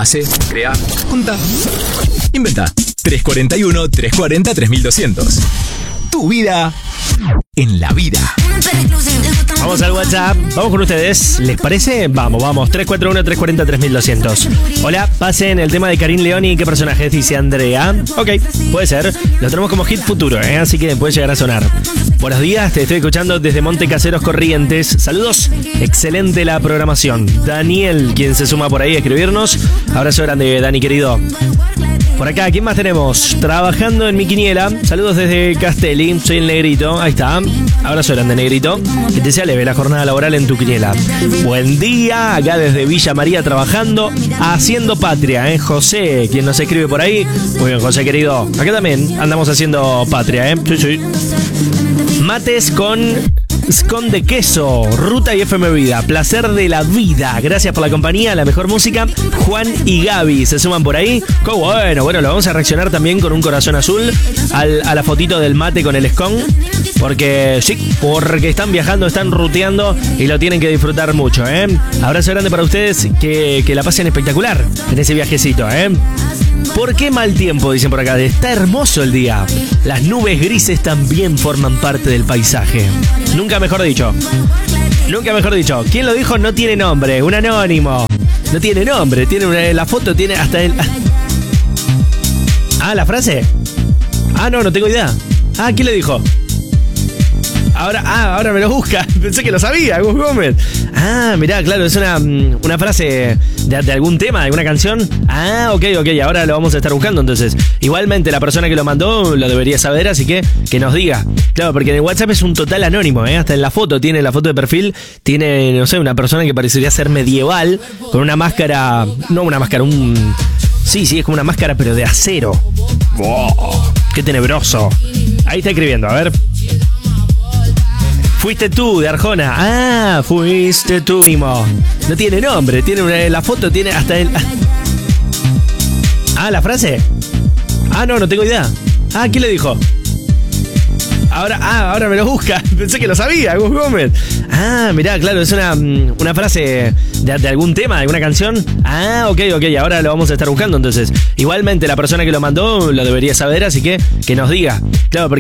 Hacé, crea, junta, inventa. 341-340-3200. Tu vida en la vida. Vamos al WhatsApp, vamos con ustedes, ¿les parece? Vamos, 341-340-3200. Hola, pasen el tema de Karim León y qué personaje es, dice Andrea. Ok, puede ser, lo tenemos como hit futuro, así que puede llegar a sonar. Buenos días, te estoy escuchando desde Monte Caseros, Corrientes. Saludos, excelente la programación. Daniel, quien se suma por ahí a escribirnos. Abrazo grande, Dani, querido. Por acá, ¿quién más tenemos? Trabajando en mi quiniela. Saludos desde Castelli. Soy el Negrito. Ahí está. Abrazo grande, Negrito. Que te sea leve la jornada laboral en tu quiniela. Buen día. Acá desde Villa María trabajando, haciendo patria, José, quien nos escribe por ahí. Muy bien, José, querido. Acá también andamos haciendo patria, Sí. Mates con scone de queso, Ruta y FM Vida. Placer de la vida. Gracias por la compañía, la mejor música. Juan y Gaby se suman por ahí. ¡Qué bueno! Bueno, lo vamos a reaccionar también con un corazón azul a la fotito del mate con el scone. Porque están viajando, están ruteando y lo tienen que disfrutar mucho, Abrazo grande para ustedes, que la pasen espectacular en ese viajecito, ¿Por qué mal tiempo? Dicen por acá. Está hermoso el día. Las nubes grises también forman parte del paisaje. Nunca mejor dicho. ¿Quién lo dijo? No tiene nombre. Un anónimo. No tiene nombre. La foto tiene hasta el... ¿la frase? No tengo idea. ¿Quién le dijo? Ahora me lo busca. Pensé que lo sabía, Gus Gómez. Mirá, claro, es una frase de algún tema, de alguna canción. Ok, ahora lo vamos a estar buscando entonces. Igualmente la persona que lo mandó lo debería saber, así que nos diga. Claro, porque en el WhatsApp es un total anónimo, hasta en la foto, tiene la foto de perfil, tiene, no sé, una persona que parecería ser medieval, con una máscara, Sí, es como una máscara, pero de acero. ¡Wow! ¡Qué tenebroso! Ahí está escribiendo, a ver. Fuiste tú, de Arjona. Fuiste tú. No tiene nombre, la foto tiene hasta el... ¿La frase? No tengo idea. ¿Quién le dijo? Ahora me lo busca. Pensé que lo sabía, Gus Gómez. Mirá, claro, es una frase de algún tema, de alguna canción. Ok, ahora lo vamos a estar buscando entonces. Igualmente la persona que lo mandó lo debería saber, así que nos diga. Claro, porque